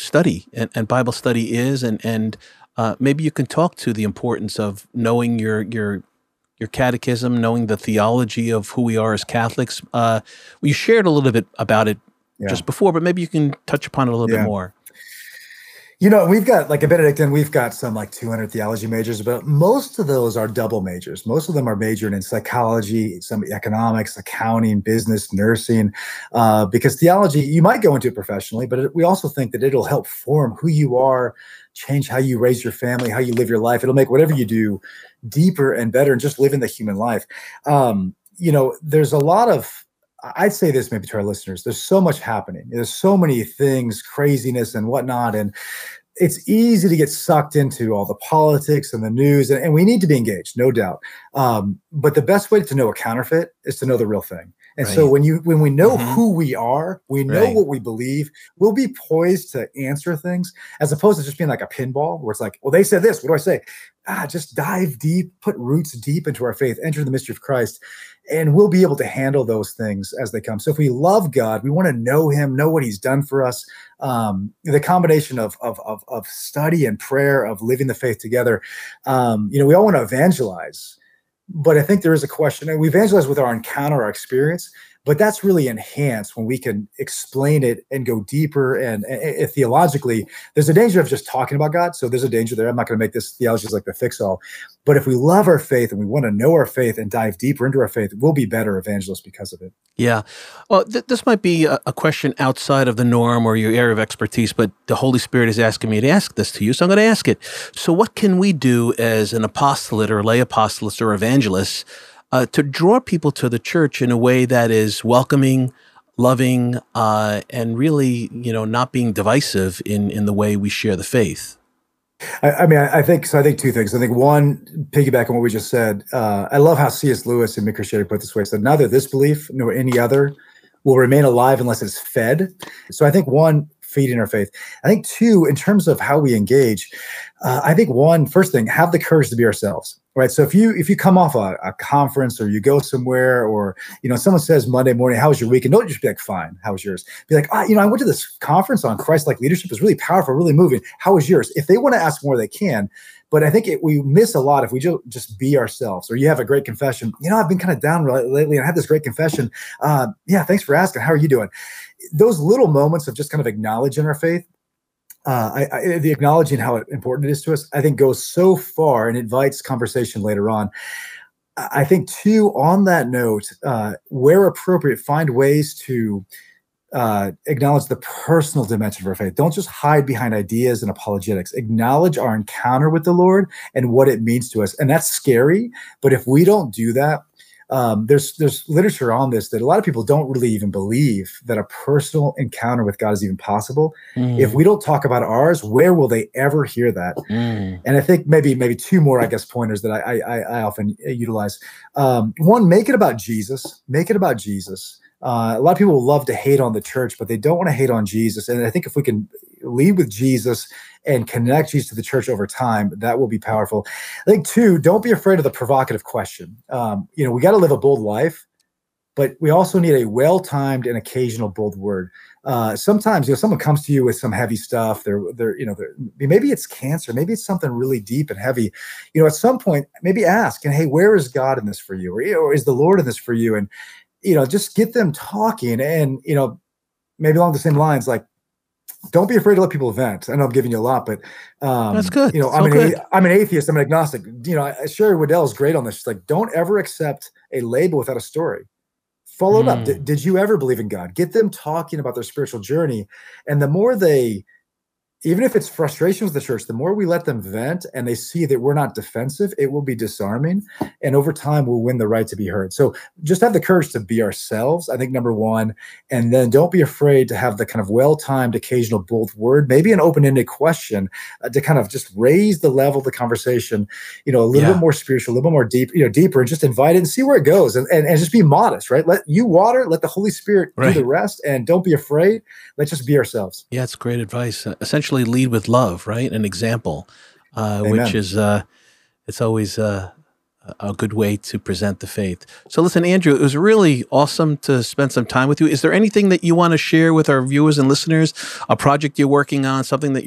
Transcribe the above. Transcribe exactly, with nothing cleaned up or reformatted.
study and, and Bible study is, and and uh, maybe you can talk to the importance of knowing your your your catechism, knowing the theology of who we are as Catholics. Uh, we shared a little bit about it Yeah. just before, but maybe you can touch upon it a little bit Yeah. more. You know, we've got, like a Benedictine, we've got some like two hundred theology majors, but most of those are double majors. Most of them are majoring in psychology, some economics, accounting, business, nursing, uh, because theology, you might go into it professionally, but it, we also think that it'll help form who you are, change how you raise your family, how you live your life. It'll make whatever you do deeper and better and just living the human life. Um, you know, there's a lot of, I'd say this maybe to our listeners, there's so much happening. There's so many things, craziness and whatnot. And it's easy to get sucked into all the politics and the news, and, and we need to be engaged, no doubt. Um, but the best way to know a counterfeit is to know the real thing. And Right. so when you when we know Mhm. who we are, we know Right. what we believe, we'll be poised to answer things as opposed to just being like a pinball where it's like, well, they said this, what do I say? Ah, just dive deep, put roots deep into our faith, enter the mystery of Christ, and we'll be able to handle those things as they come. So if we love God, we want to know him, know what he's done for us. Um, the combination of, of, of, of study and prayer, of living the faith together. Um, you know, we all want to evangelize, but I think there is a question, and we evangelize with our encounter, our experience, but that's really enhanced when we can explain it and go deeper. And, and, and theologically, there's a danger of just talking about God. So there's a danger there. I'm not going to make this theology like the fix all, but if we love our faith and we want to know our faith and dive deeper into our faith, we'll be better evangelists because of it. Yeah. Well, th- this might be a, a question outside of the norm or your area of expertise, but the Holy Spirit is asking me to ask this to you, so I'm going to ask it. So what can we do as an apostolate or lay apostolates or evangelists uh, to draw people to the church in a way that is welcoming, loving, uh, and really, you know, not being divisive in, in the way we share the faith? I, I mean, I, I think so. I think two things. I think one, piggyback on what we just said. Uh, I love how C S. Lewis in Mere Christianity put it this way: said, "Neither this belief nor any other will remain alive unless it's fed." So I think one, feeding our faith. I think two, in terms of how we engage. Uh, I think one, first thing, have the courage to be ourselves. Right. So if you if you come off a, a conference or you go somewhere, or you know someone says Monday morning, "How was your weekend?" Don't just be like, "Fine, how was yours?" Be like, "Ah, you know, I went to this conference on Christ-like leadership. It's really powerful, really moving. How was yours?" If they want to ask more, they can. But I think it, we miss a lot if we just just be ourselves. Or you have a great confession. You know, I've been kind of down lately, and I had this great confession. Uh, yeah, thanks for asking. How are you doing? Those little moments of just kind of acknowledging our faith. Uh, I, I, the acknowledging how important it is to us, I think, goes so far and invites conversation later on. I think, too, on that note, uh, where appropriate, find ways to uh, acknowledge the personal dimension of our faith. Don't just hide behind ideas and apologetics. Acknowledge our encounter with the Lord and what it means to us. And that's scary, but if we don't do that, Um, there's there's literature on this that a lot of people don't really even believe that a personal encounter with God is even possible. Mm. If we don't talk about ours, where will they ever hear that? Mm. And I think maybe maybe two more, I guess, pointers that I I, I often utilize. Um, one, make it about Jesus. Make it about Jesus. Uh, a lot of people love to hate on the church, but they don't want to hate on Jesus. And I think if we can lead with Jesus and connect Jesus to the church over time, that will be powerful. I think, two, don't be afraid of the provocative question. Um, you know, we got to live a bold life, but we also need a well-timed and occasional bold word. Uh, sometimes, you know, someone comes to you with some heavy stuff. They're, they're, you know, they're, maybe it's cancer, maybe it's something really deep and heavy. You know, at some point, maybe ask, and hey, where is God in this for you? Or, you know, or is the Lord in this for you? And, you know, just get them talking, and, you know, maybe along the same lines, like, don't be afraid to let people vent. I know I'm giving you a lot, but um, That's good. you know, So I'm an good. a- I'm an atheist. I'm an agnostic. You know, Sherry Waddell is great on this. She's like, don't ever accept a label without a story. Follow it up. Mm. Did, did you ever believe in God? Get them talking about their spiritual journey, and the more they, even if it's frustration with the church, the more we let them vent and they see that we're not defensive, it will be disarming. And over time, we'll win the right to be heard. So just have the courage to be ourselves, I think, number one. And then don't be afraid to have the kind of well-timed, occasional bold word, maybe an open-ended question uh, to kind of just raise the level of the conversation, you know, a little Yeah. bit more spiritual, a little bit more deep, you know, deeper, and just invite it and see where it goes. And, and, and just be modest, right? Let you water, let the Holy Spirit Right. do the rest. And don't be afraid. Let's just be ourselves. Yeah, it's great advice. Uh, essentially, lead with love, right? An example, uh, Amen. which is uh, it's always uh, a good way to present the faith. So listen, Andrew, it was really awesome to spend some time with you. Is there anything that you want to share with our viewers and listeners, a project you're working on, something that